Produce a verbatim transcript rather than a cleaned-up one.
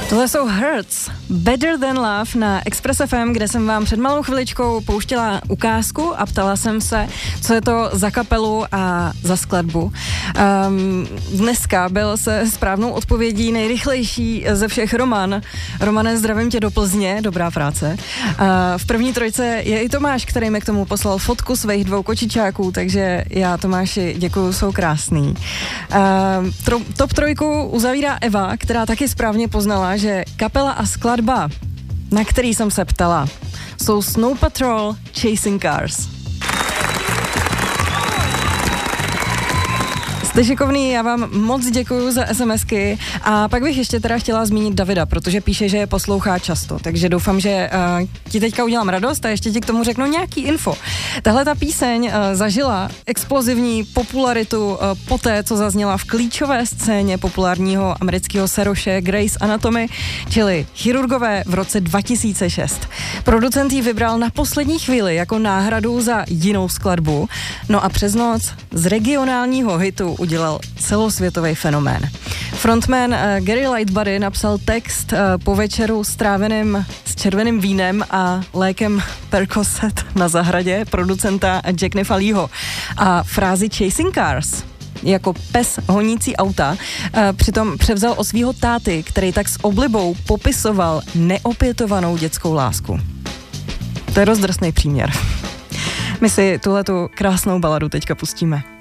Tohle jsou Hurts, Better Than Love na Express F M, kde jsem vám před malou chviličkou pouštěla ukázku a ptala jsem se, co je to za kapelu a za skladbu. Um, dneska byl se správnou odpovědí nejrychlejší ze všech Roman. Romane, zdravím tě do Plzně, dobrá práce. Uh, v první trojce je i Tomáš, který mi k tomu poslal fotku svých dvou kočičáků, takže já Tomáši děkuju, jsou krásný. Uh, tro, top trojku uzavírá Eva, která taky správně poznala, že kapela a skladba, na který jsem se ptala, jsou Snow Patrol, Chasing Cars. Jste šikovný, já vám moc děkuju za SMSky a pak bych ještě teda chtěla zmínit Davida, protože píše, že je poslouchá často, takže doufám, že uh, ti teďka udělám radost a ještě ti k tomu řeknu nějaký info. Tahle ta píseň uh, zažila explozivní popularitu uh, poté, co zazněla v klíčové scéně populárního amerického seroše Grey's Anatomy, čili Chirurgové v roce dva tisíce šest. Producent ji vybral na poslední chvíli jako náhradu za jinou skladbu, no a přes noc z regionálního hitu udělal celosvětový fenomén. Frontman uh, Gary Lightbody napsal text uh, po večeru stráveným s červeným vínem a lékem Percocet na zahradě producenta Jack Falího. A frázi Chasing Cars jako pes honící auta uh, přitom převzal od svýho táty, který tak s oblibou popisoval neopětovanou dětskou lásku. To je dost drsný příměr. My si tuhletu krásnou baladu teďka pustíme.